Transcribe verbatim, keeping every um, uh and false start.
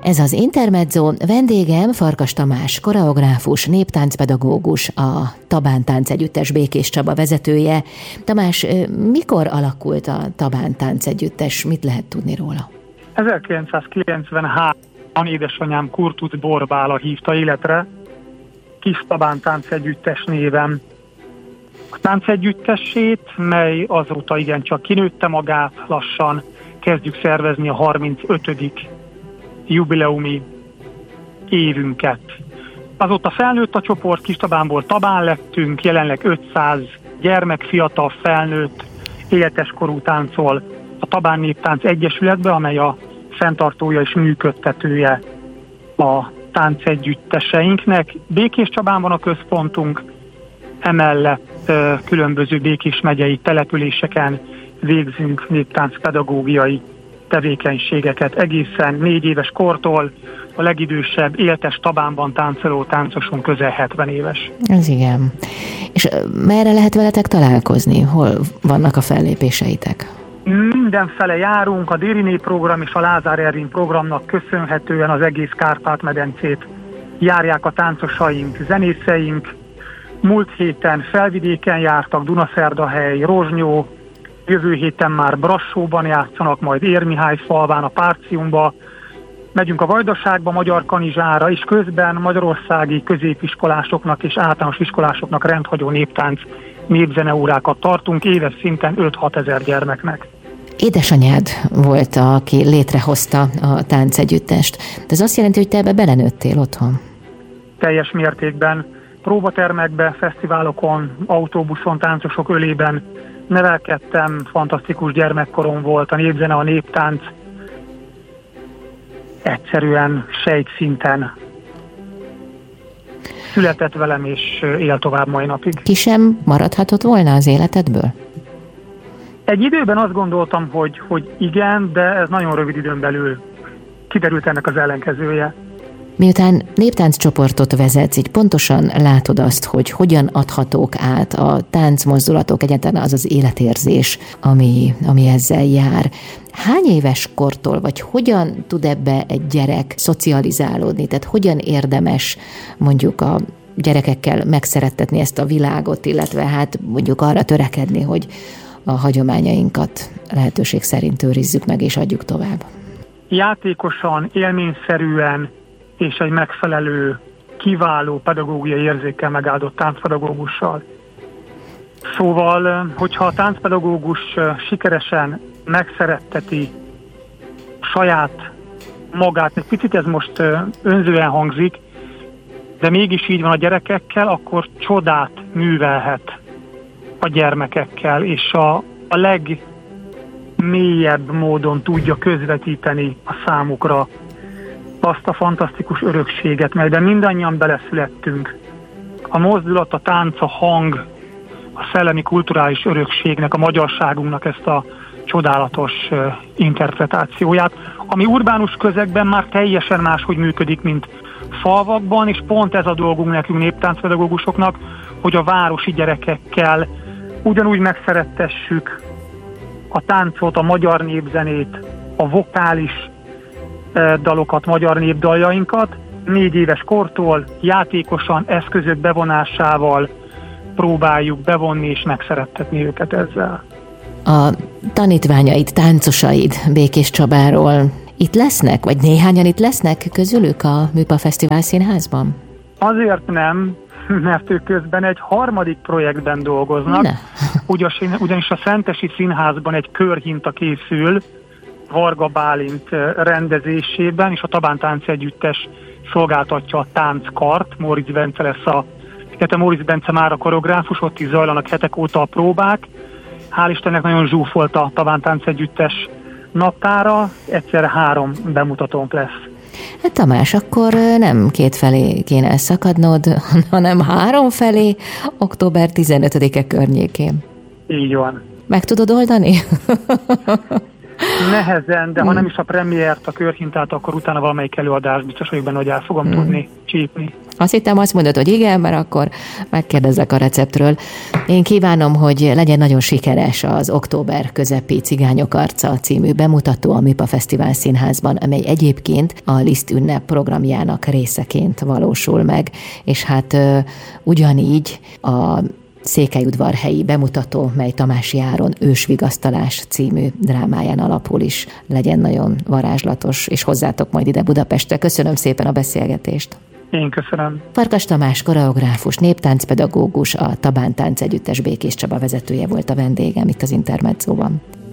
Ez az Intermezzo, vendégem Farkas Tamás, koreográfus, néptáncpedagógus, a Tabán Táncegyüttes Békés Csaba vezetője. Tamás, mikor alakult a Tabán Táncegyüttes? Mit lehet tudni róla? ezerkilencszázkilencvenháromban édesanyám Kurtuc Borbála hívta életre, Kis Tabán Táncegyüttes néven a táncegyüttesét, mely azóta igencsak kinőtte magát, lassan kezdjük szervezni a harmincötödik jubileumi évünket. Azóta felnőtt a csoport, Kistabánból Tabán lettünk, jelenleg ötszáz gyermek, fiatal, felnőtt, életeskorú táncol a Tabán Néptánc Egyesületbe, amely a fenntartója és működtetője a táncegyütteseinknek. Békés Csabán van a központunk, emellett különböző Békés megyei településeken végzünk néptáncpedagógiai tevékenységeket egészen négy éves kortól. A legidősebb éltes Tabánban táncoló táncosunk közel hetven éves. Ez igen. És merre lehet veletek találkozni? Hol vannak a fellépéseitek? Mindenfele járunk, a Dériné program és a Lázár Ervin programnak köszönhetően az egész Kárpát-medencét járják a táncosaink, zenészeink. Múlt héten Felvidéken jártak, Dunaszerdahely, Rozsnyó, jövő héten már Brassóban játszanak, majd Érmihályfalván, a Párciumba. Megyünk a Vajdaságba, Magyar Kanizsára, és közben magyarországi középiskolásoknak és általános iskolásoknak rendhagyó néptánc népzeneórákat tartunk, éves szinten öt-hat ezer gyermeknek. Édesanyád volt, aki létrehozta a táncegyüttest. De ez azt jelenti, hogy te ebbe belenőttél otthon? Teljes mértékben. Próbatermekben, fesztiválokon, autóbuszon, táncosok ölében nevelkedtem, fantasztikus gyermekkorom volt, a népzene, a néptánc egyszerűen sejtszinten született velem, és él tovább mai napig. Ki sem maradhatott volna az életedből? Egy időben azt gondoltam, hogy, hogy igen, de ez nagyon rövid időn belül kiderült ennek az ellenkezője. Miután néptánccsoportot vezetsz, így pontosan látod azt, hogy hogyan adhatók át a táncmozdulatok, egyáltalán az az életérzés, ami, ami ezzel jár. Hány éves kortól, vagy hogyan tud ebbe egy gyerek szocializálódni? Tehát hogyan érdemes mondjuk a gyerekekkel megszerettetni ezt a világot, illetve hát mondjuk arra törekedni, hogy a hagyományainkat lehetőség szerint őrizzük meg és adjuk tovább? Játékosan, élményszerűen és egy megfelelő, kiváló pedagógiai érzékkel megáldott táncpedagógussal. Szóval, hogyha a táncpedagógus sikeresen megszeretteti saját magát, egy picit ez most önzően hangzik, de mégis így van a gyerekekkel, akkor csodát művelhet a gyermekekkel, és a, a legmélyebb módon tudja közvetíteni a számukra azt a fantasztikus örökséget, melyben mindannyian beleszülettünk. A mozdulat, a tánc, a hang, a szellemi kulturális örökségnek, a magyarságunknak ezt a csodálatos uh, interpretációját, ami urbánus közegben már teljesen máshogy működik, mint falvakban, és pont ez a dolgunk nekünk néptáncpedagógusoknak, hogy a városi gyerekekkel ugyanúgy megszerettessük a táncot, a magyar népzenét, a vokális dalokat, magyar népdaljainkat, négy éves kortól játékosan, eszközök bevonásával próbáljuk bevonni és megszerettetni őket ezzel. A tanítványaid, táncosaid Békés Csabáról itt lesznek, vagy néhányan itt lesznek közülük a Műpa Fesztivál Színházban? Azért nem, mert ők közben egy harmadik projektben dolgoznak, ugyanis a Szentesi Színházban egy körhinta készül, Varga Bálint rendezésében, és a Tabán Táncegyüttes szolgáltatja a tánckart. Móricz Bence lesz a, illetve Móricz Bence már a koreográfus, ott is zajlanak hetek óta a próbák. Hál' Istennek nagyon zsúfolt a Tabán Táncegyüttes naptára, egyszerre három bemutatónk lesz. Hát Tamás, akkor nem két felé kéne szakadnod, hanem három felé, október tizenötödike környékén. Így van. Meg tudod oldani? Nehezen, de hmm. ha nem is a premiért, a körhintát, akkor utána valamelyik előadás biztos vagyok benne, hogy el fogom hmm. tudni csípni. Azt hittem, azt mondod, hogy igen, mert akkor megkérdezlek a receptről. Én kívánom, hogy legyen nagyon sikeres az Október közepi Cigányok arca című bemutató a MIPA Fesztivál Színházban, amely egyébként a Liszt ünnep programjának részeként valósul meg. És hát ugyanígy a székelyudvarhelyi bemutató, mely Tamási Áron Ősvigasztalás című drámáján alapul is legyen nagyon varázslatos, és hozzátok majd ide Budapestre. Köszönöm szépen a beszélgetést. Én köszönöm. Farkas Tamás koreográfus, néptáncpedagógus, a Tabán Táncegyüttes Békés Csaba vezetője volt a vendégem itt az Intermedzóban.